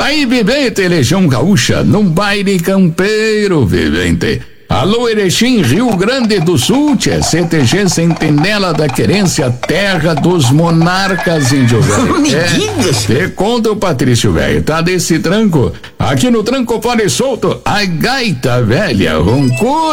Aí, vivente, Legião Gaúcha, num baile campeiro, vivente. Alô, Erechim, Rio Grande do Sul, tchê, CTG Sentinela da Querência, terra dos monarcas, índio velho. Te conta o Patrício velho, tá desse tranco? Aqui no tranco fora e solto, a gaita velha roncou